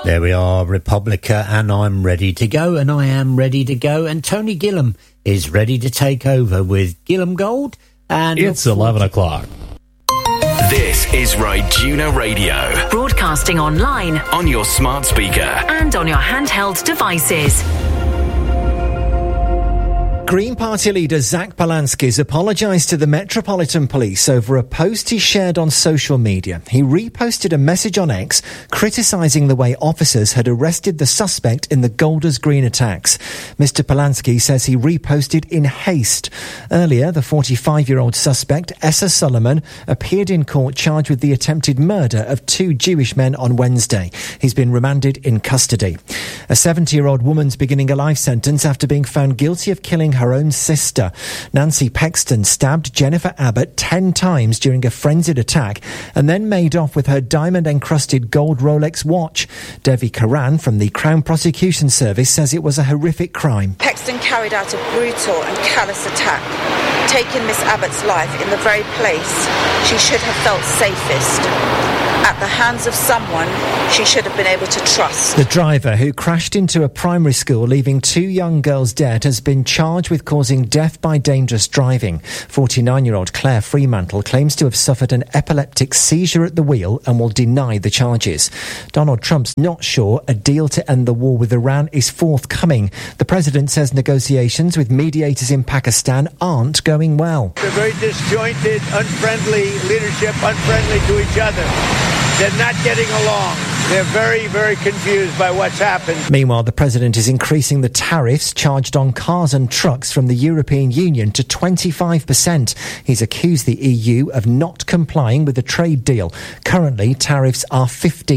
There we are, Republica, and I'm ready to go, and I am ready to go, and Tony Gillam is ready to take over with Gillam Gold, and it's 11 o'clock. This is Ride-Tuner Radio. Broadcasting online, on your smart speaker, and on your handheld devices. Green Party leader Zach Polansky's apologised to the Metropolitan Police over a post he shared on social media. He reposted a message on X criticising the way officers had arrested the suspect in the Golders Green attacks. Mr Polansky says he reposted in haste. Earlier, the 45-year-old suspect, Essa Solomon, appeared in court charged with the attempted murder of 2 Jewish men on Wednesday. He's been remanded in custody. A 70-year-old woman's beginning a life sentence after being found guilty of killing her own sister. Nancy Pexton stabbed Jennifer Abbott 10 times during a frenzied attack and then made off with her diamond-encrusted gold Rolex watch. Devi Karan from the Crown Prosecution Service says it was a horrific crime. Pexton carried out a brutal and callous attack, taking Miss Abbott's life in the very place she should have felt safest. At the hands of someone she should have been able to trust. The driver, who crashed into a primary school leaving 2 young girls dead, has been charged with causing death by dangerous driving. 49-year-old Claire Fremantle claims to have suffered an epileptic seizure at the wheel and will deny the charges. Donald Trump's not sure a deal to end the war with Iran is forthcoming. The president says negotiations with mediators in Pakistan aren't going well. They're very disjointed, unfriendly leadership, unfriendly to each other. They're not getting along. They're very, very confused by what's happened. Meanwhile, the president is increasing the tariffs charged on cars and trucks from the European Union to 25%. He's accused the EU of not complying with the trade deal. Currently, tariffs are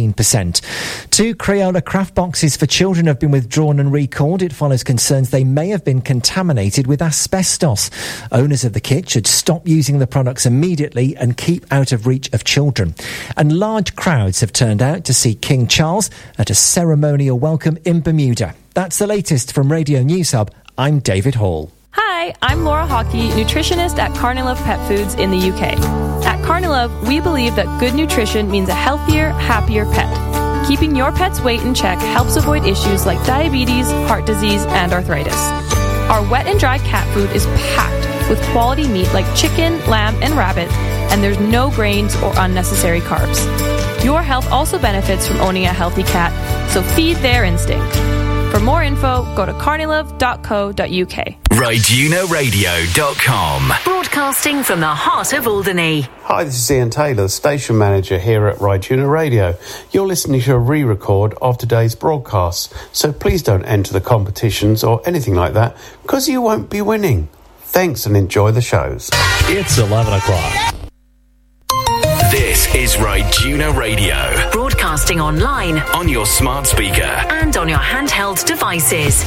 15%. 2 Crayola craft boxes for children have been withdrawn and recalled. It follows concerns they may have been contaminated with asbestos. Owners of the kit should stop using the products immediately and keep out of reach of children. And large crowds have turned out to see King Charles at a ceremonial welcome in Bermuda. That's the latest from Radio News Hub. I'm David Hall. Hi, I'm Laura Hockey, nutritionist at Carnilove Pet Foods in the UK. At Carnilove, we believe that good nutrition means a healthier, happier pet. Keeping your pet's weight in check helps avoid issues like diabetes, heart disease, and arthritis. Our wet and dry cat food is packed with quality meat like chicken, lamb, and rabbit, and there's no grains or unnecessary carbs. Your health also benefits from owning a healthy cat, so feed their instinct. For more info, go to carnilove.co.uk. RideUnoRadio.com. Broadcasting from the heart of Alderney. Hi, this is Ian Taylor, station manager here at Ride-Tuner Radio. You're listening to a re-record of today's broadcast, so please don't enter the competitions or anything like that, because you won't be winning. Thanks and enjoy the shows. It's 11 o'clock. This is Ride-Tuner Radio. Broadcasting online, on your smart speaker, and on your handheld devices.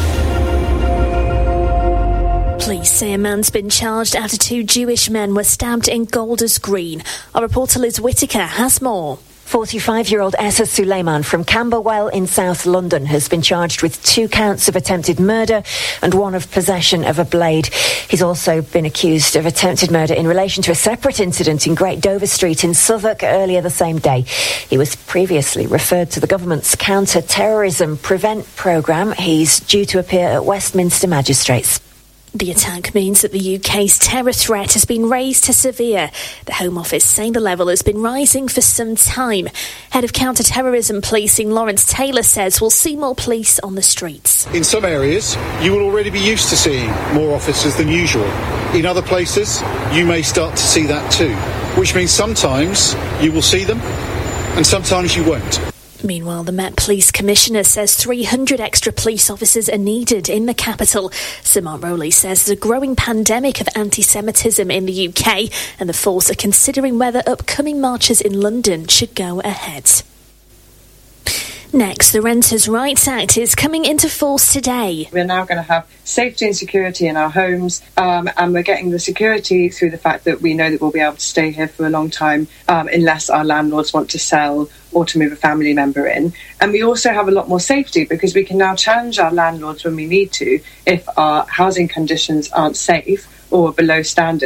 Police say a man's been charged after 2 Jewish men were stabbed in Golders Green. Our reporter Liz Whittaker has more. 45-year-old Essa Suleiman from Camberwell in South London has been charged with 2 counts of attempted murder and 1 of possession of a blade. He's also been accused of attempted murder in relation to a separate incident in Great Dover Street in Southwark earlier the same day. He was previously referred to the government's counter-terrorism prevent programme. He's due to appear at Westminster Magistrates. The attack means that the UK's terror threat has been raised to severe. The Home Office saying the level has been rising for some time. Head of counter-terrorism policing Lawrence Taylor says we'll see more police on the streets. In some areas, you will already be used to seeing more officers than usual. In other places, you may start to see that too, which means sometimes you will see them and sometimes you won't. Meanwhile, the Met Police Commissioner says 300 extra police officers are needed in the capital. Sir Mark Rowley says there's a growing pandemic of anti-Semitism in the UK and the force are considering whether upcoming marches in London should go ahead. Next, the Renters' Rights Act is coming into force today. We're now going to have safety and security in our homes, and we're getting the security through the fact that we know that we'll be able to stay here for a long time unless our landlords want to sell or to move a family member in. And we also have a lot more safety because we can now challenge our landlords when we need to if our housing conditions aren't safe or below standard.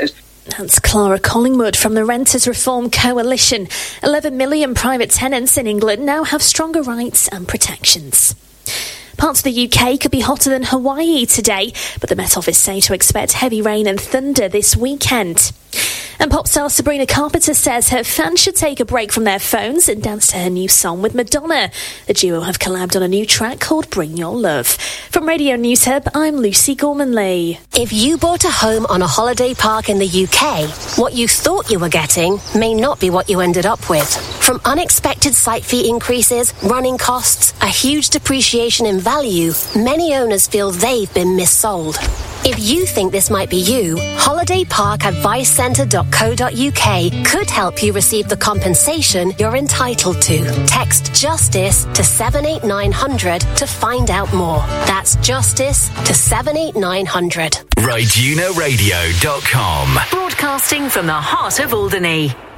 That's Clara Collingwood from the Renters Reform Coalition. 11 million private tenants in England now have stronger rights and protections. Parts of the UK could be hotter than Hawaii today, but the Met Office say to expect heavy rain and thunder this weekend. And pop star Sabrina Carpenter says her fans should take a break from their phones and dance to her new song with Madonna. The duo have collabed on a new track called Bring Your Love. From Radio News Hub, I'm Lucy Gormanley. If you bought a home on a holiday park in the UK, what you thought you were getting may not be what you ended up with. From unexpected site fee increases, running costs, a huge depreciation in value, many owners feel they've been missold. If you think this might be you, holidayparkadvicecentre.co.uk could help you receive the compensation you're entitled to. Text JUSTICE to 78900 to find out more. That's JUSTICE to 78900. RightUnoRadio.com. Broadcasting from the heart of Alderney.